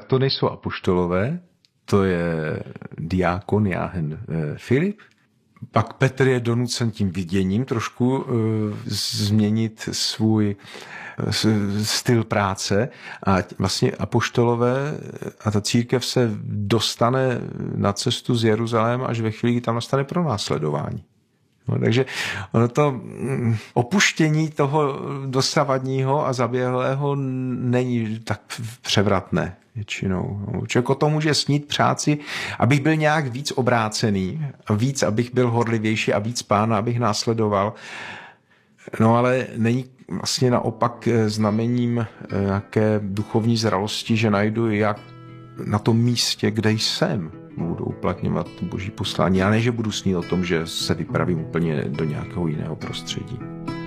tak to nejsou apoštolové, to je diákon Jáhen Filip. Pak Petr je donucen tím viděním trošku změnit svůj styl práce a vlastně apoštolové a ta církev se dostane na cestu z Jeruzaléma až ve chvíli, kdy tam nastane pronásledování. No, takže ono to opuštění toho dosavadního a zaběhlého není tak převratné většinou. Člověk o tom může snít práci, abych byl nějak víc obrácený, víc, abych byl horlivější a víc Pána, abych následoval. No ale není vlastně naopak znamením nějaké duchovní zralosti, že najdu jak na tom místě, kde jsem, budu uplatňovat boží poslání. A ne, že budu snít o tom, že se vypravím úplně do nějakého jiného prostředí.